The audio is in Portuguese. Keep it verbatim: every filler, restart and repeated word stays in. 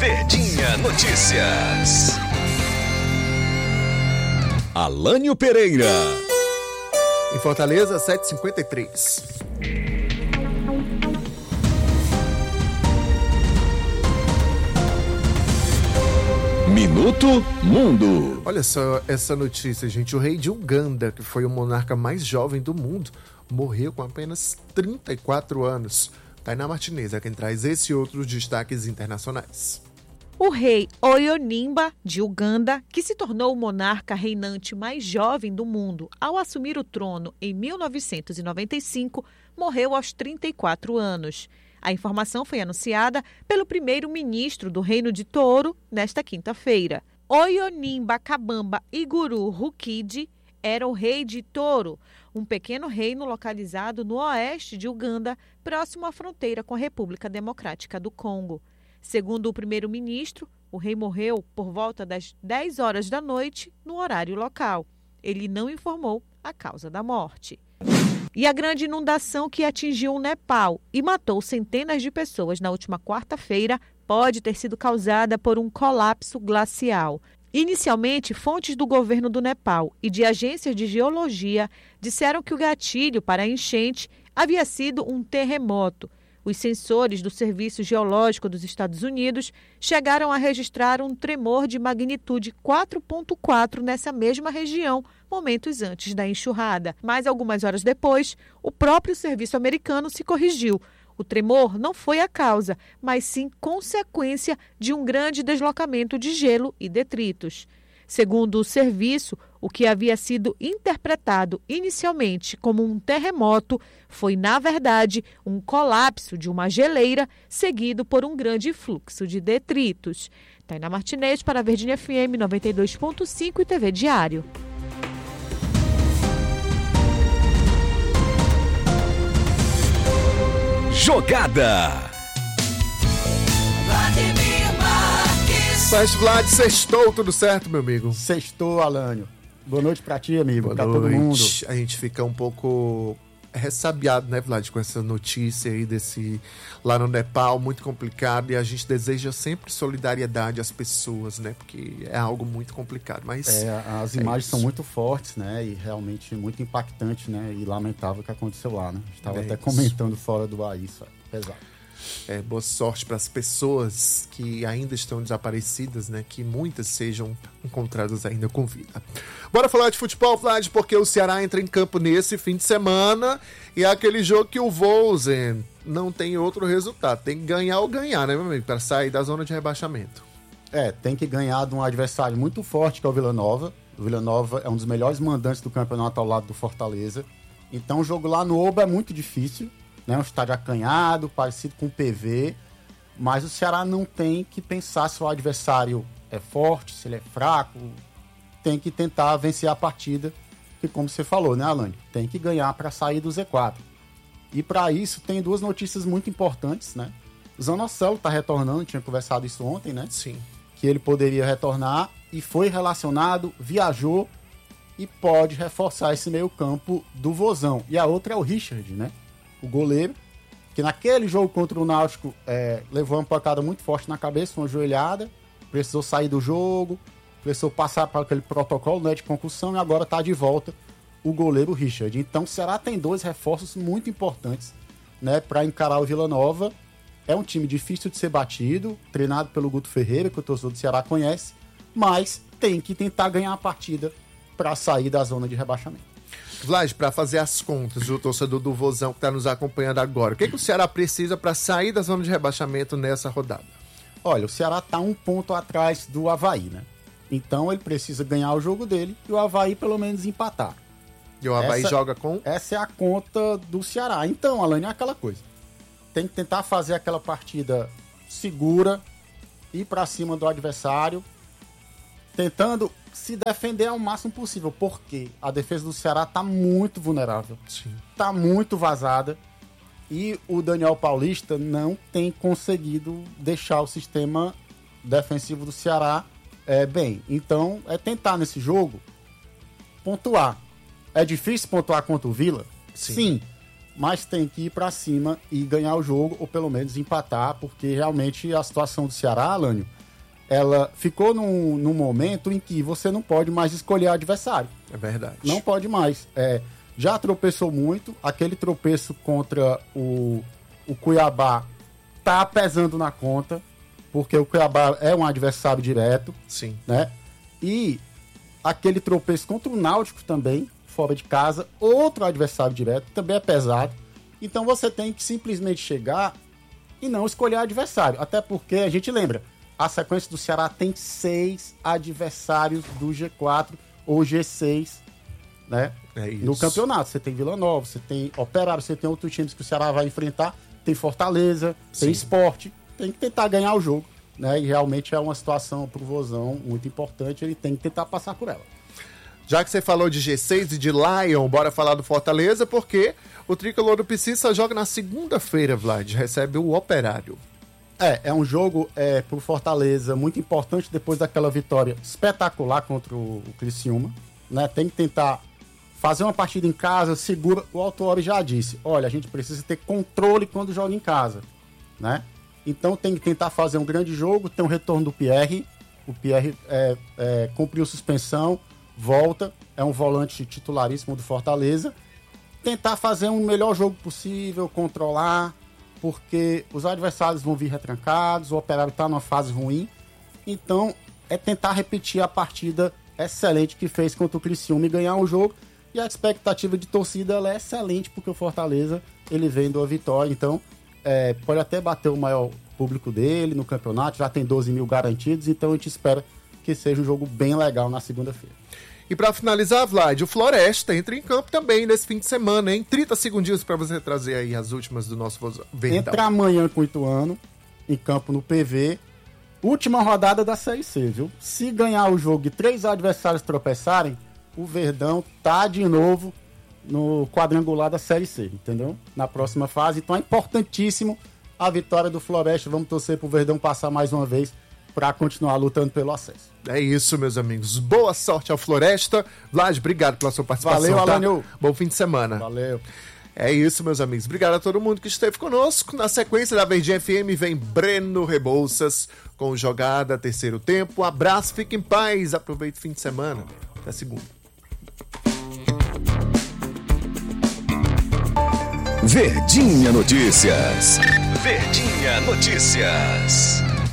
Verdinha Notícias. Alânio Pereira. Em Fortaleza, sete e cinquenta e três. Minuto Mundo. Olha só essa notícia, gente. O rei de Uganda, que foi o monarca mais jovem do mundo, morreu com apenas trinta e quatro anos. Tainá Martinez é quem traz esse e outros destaques internacionais. O rei Oyonimba, de Uganda, que se tornou o monarca reinante mais jovem do mundo ao assumir o trono em mil novecentos e noventa e cinco, morreu aos trinta e quatro anos. A informação foi anunciada pelo primeiro-ministro do Reino de Tooro nesta quinta-feira. Oyonimba Kabamba Iguru Rukidi era o rei de Tooro, um pequeno reino localizado no oeste de Uganda, próximo à fronteira com a República Democrática do Congo. Segundo o primeiro-ministro, o rei morreu por volta das dez horas da noite, no horário local. Ele não informou a causa da morte. E a grande inundação que atingiu o Nepal e matou centenas de pessoas na última quarta-feira pode ter sido causada por um colapso glacial. Inicialmente, fontes do governo do Nepal e de agências de geologia disseram que o gatilho para a enchente havia sido um terremoto. Os sensores do Serviço Geológico dos Estados Unidos chegaram a registrar um tremor de magnitude quatro ponto quatro nessa mesma região, momentos antes da enxurrada. Mas algumas horas depois, o próprio serviço americano se corrigiu. O tremor não foi a causa, mas sim consequência de um grande deslocamento de gelo e detritos. Segundo o serviço, o que havia sido interpretado inicialmente como um terremoto foi, na verdade, um colapso de uma geleira seguido por um grande fluxo de detritos. Tainá Martinez para a Verdinha F M noventa e dois ponto cinco e T V Diário. Jogada. Sérgio Vlad, sextou, tudo certo, meu amigo? Sextou, Alânio. Boa noite pra ti, amigo, Boa pra noite. todo mundo. A gente fica um pouco ressabiado, né, Vlad, com essa notícia aí desse lá no Nepal, muito complicado, e a gente deseja sempre solidariedade às pessoas, né, porque é algo muito complicado, mas... É, as é imagens isso. são muito fortes, né, e realmente muito impactante, né, e lamentável o que aconteceu lá, né. A gente tava É até isso. comentando fora do ar isso, é pesado. É, boa sorte para as pessoas que ainda estão desaparecidas, né? Que muitas sejam encontradas ainda com vida. Bora falar de futebol, Vlad, porque o Ceará entra em campo nesse fim de semana e é aquele jogo que o Vozen não tem outro resultado. Tem que ganhar ou ganhar, né, meu amigo? Para sair da zona de rebaixamento. É, tem que ganhar de um adversário muito forte, que é o Vila Nova. O Vila Nova é um dos melhores mandantes do campeonato ao lado do Fortaleza. Então o jogo lá no Oba é muito difícil. Né, um estádio acanhado, parecido com o P V, mas o Ceará não tem que pensar se o adversário é forte, se ele é fraco, tem que tentar vencer a partida, que como você falou, né, Alane? Tem que ganhar para sair do Z quatro. E para isso tem duas notícias muito importantes, né? O Zanocelo está retornando, tinha conversado isso ontem, né? Sim. Que ele poderia retornar e foi relacionado, viajou e pode reforçar esse meio campo do Vozão. E a outra é o Richard, né? O goleiro, que naquele jogo contra o Náutico é, levou uma pancada muito forte na cabeça, uma joelhada, precisou sair do jogo, precisou passar para aquele protocolo, né, de concussão, e agora está de volta o goleiro Richard. Então o Ceará tem dois reforços muito importantes, né, para encarar o Vila Nova. É um time difícil de ser batido, treinado pelo Guto Ferreira, que o torcedor do Ceará conhece, mas tem que tentar ganhar a partida para sair da zona de rebaixamento. Vlad, para fazer as contas, o torcedor do Vozão que está nos acompanhando agora, o que, que o Ceará precisa para sair da zona de rebaixamento nessa rodada? Olha, o Ceará está um ponto atrás do Avaí, né? Então ele precisa ganhar o jogo dele e o Avaí pelo menos empatar. E o Avaí essa, joga com? Essa é a conta do Ceará. Então, Alane, é aquela coisa. Tem que tentar fazer aquela partida segura, ir para cima do adversário, tentando se defender ao máximo possível, porque a defesa do Ceará tá muito vulnerável, Sim. tá muito vazada, e o Daniel Paulista não tem conseguido deixar o sistema defensivo do Ceará é, bem. Então, é tentar nesse jogo pontuar. É difícil pontuar contra o Vila? Sim. Sim. mas tem que ir para cima e ganhar o jogo, ou pelo menos empatar, porque realmente a situação do Ceará, Alânio, ela ficou num, num momento em que você não pode mais escolher adversário. É verdade. Não pode mais. É, já tropeçou muito, aquele tropeço contra o, o Cuiabá tá pesando na conta, porque o Cuiabá é um adversário direto. Sim. Né? E aquele tropeço contra o Náutico também, fora de casa, outro adversário direto, também é pesado. Então você tem que simplesmente chegar e não escolher adversário. Até porque, a gente lembra, a sequência do Ceará tem seis adversários do G quatro ou G seis, né? É isso. No campeonato. Você tem Vila Nova, você tem Operário, você tem outros times que o Ceará vai enfrentar, tem Fortaleza, Sim. tem Sport. Tem que tentar ganhar o jogo, né? E realmente é uma situação pro Vozão muito importante, ele tem que tentar passar por ela. Já que você falou de G seis e de Lion, bora falar do Fortaleza, porque o Tricolor do Pici só joga na segunda-feira, Vlad, recebe o Operário. É, é um jogo é, pro Fortaleza muito importante depois daquela vitória espetacular contra o, o Criciúma, né? Tem que tentar fazer uma partida em casa, segura. O Autuori já disse, olha, a gente precisa ter controle quando joga em casa, né? Então tem que tentar fazer um grande jogo, tem um retorno do Pierre, o Pierre é, é, cumpriu suspensão, volta, é um volante titularíssimo do Fortaleza, tentar fazer um melhor jogo possível, controlar, porque os adversários vão vir retrancados, o Operário está numa fase ruim, então é tentar repetir a partida excelente que fez contra o Criciúma e ganhar o jogo, e a expectativa de torcida ela é excelente, porque o Fortaleza ele vem de uma vitória, então é, pode até bater o maior público dele no campeonato, já tem doze mil garantidos, então a gente espera que seja um jogo bem legal na segunda-feira. E para finalizar, Vlad, o Floresta entra em campo também nesse fim de semana, hein? trinta segundinhos para você trazer aí as últimas do nosso Verdão. Entra amanhã com o Ituano, em campo no P V. Última rodada da Série C, viu? Se ganhar o jogo e três adversários tropeçarem, o Verdão tá de novo no quadrangular da Série C, entendeu? Na próxima fase. Então é importantíssimo a vitória do Floresta. Vamos torcer pro Verdão passar mais uma vez para continuar lutando pelo acesso. É isso, meus amigos. Boa sorte ao Floresta. Vlad, obrigado pela sua participação. Valeu, tá? Alânio. Bom fim de semana. Valeu. É isso, meus amigos. Obrigado a todo mundo que esteve conosco. Na sequência da Verdinha F M vem Breno Rebouças com Jogada Terceiro Tempo. Um abraço, fique em paz. Aproveite o fim de semana. Até segunda. Verdinha Notícias. Verdinha Notícias.